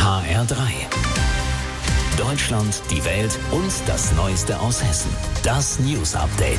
HR3. Deutschland, die Welt und das Neueste aus Hessen. Das News Update.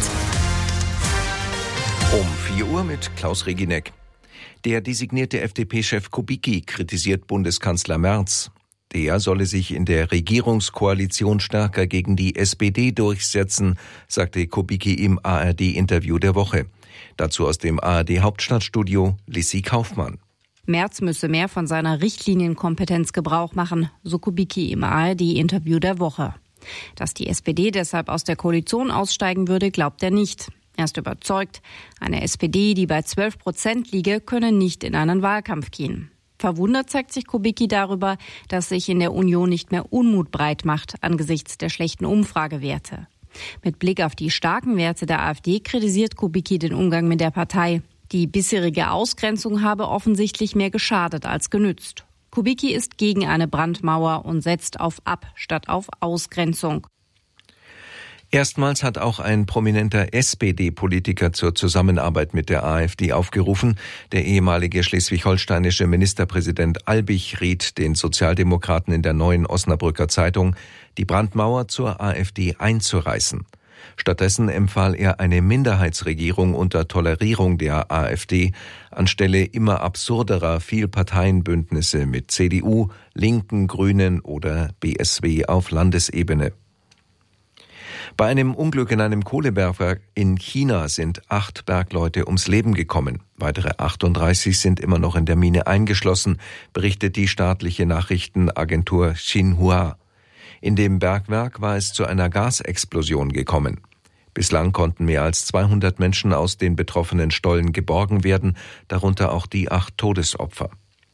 Um 4 Uhr mit Klaus Regineck. Der designierte FDP-Chef Kubicki kritisiert Bundeskanzler Merz. Der solle sich in der Regierungskoalition stärker gegen die SPD durchsetzen, sagte Kubicki im ARD-Interview der Woche. Dazu aus dem ARD-Hauptstadtstudio Lissi Kaufmann. Merz müsse mehr von seiner Richtlinienkompetenz Gebrauch machen, so Kubicki im ARD-Interview der Woche. Dass die SPD deshalb aus der Koalition aussteigen würde, glaubt er nicht. Er ist überzeugt, eine SPD, die bei 12% liege, könne nicht in einen Wahlkampf gehen. Verwundert zeigt sich Kubicki darüber, dass sich in der Union nicht mehr Unmut breit macht angesichts der schlechten Umfragewerte. Mit Blick auf die starken Werte der AfD kritisiert Kubicki den Umgang mit der Partei. Die bisherige Ausgrenzung habe offensichtlich mehr geschadet als genützt. Kubicki ist gegen eine Brandmauer und setzt auf Ab- statt auf Ausgrenzung. Erstmals hat auch ein prominenter SPD-Politiker zur Zusammenarbeit mit der AfD aufgerufen. Der ehemalige schleswig-holsteinische Ministerpräsident Albig riet den Sozialdemokraten in der Neuen Osnabrücker Zeitung, die Brandmauer zur AfD einzureißen. Stattdessen empfahl er eine Minderheitsregierung unter Tolerierung der AfD anstelle immer absurderer Vielparteienbündnisse mit CDU, Linken, Grünen oder BSW auf Landesebene. Bei einem Unglück in einem Kohlebergwerk in China sind 8 Bergleute ums Leben gekommen. Weitere 38 sind immer noch in der Mine eingeschlossen, berichtet die staatliche Nachrichtenagentur Xinhua. In dem Bergwerk war es zu einer Gasexplosion gekommen. Bislang konnten mehr als 200 Menschen aus den betroffenen Stollen geborgen werden, darunter auch die 8 Todesopfer.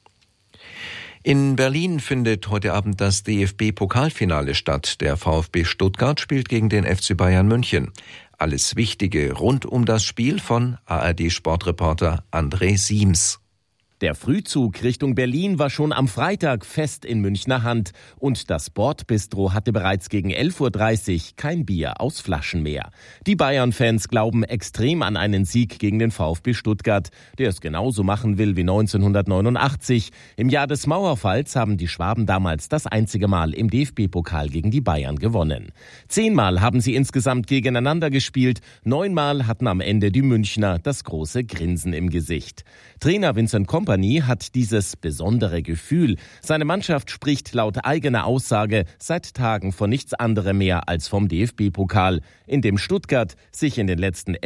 In Berlin findet heute Abend das DFB-Pokalfinale statt. Der VfB Stuttgart spielt gegen den FC Bayern München. Alles Wichtige rund um das Spiel von ARD-Sportreporter André Siems. Der Frühzug Richtung Berlin war schon am Freitag fest in Münchner Hand und das Bordbistro hatte bereits gegen 11.30 Uhr kein Bier aus Flaschen mehr. Die Bayern-Fans glauben extrem an einen Sieg gegen den VfB Stuttgart, der es genauso machen will wie 1989. Im Jahr des Mauerfalls haben die Schwaben damals das einzige Mal im DFB-Pokal gegen die Bayern gewonnen. 10-mal haben sie insgesamt gegeneinander gespielt, 9-mal hatten am Ende die Münchner das große Grinsen im Gesicht. Trainer Vincent Kompany hat dieses besondere Gefühl. Seine Mannschaft spricht laut eigener Aussage seit Tagen von nichts anderem mehr als vom DFB-Pokal, in dem Stuttgart sich in den letzten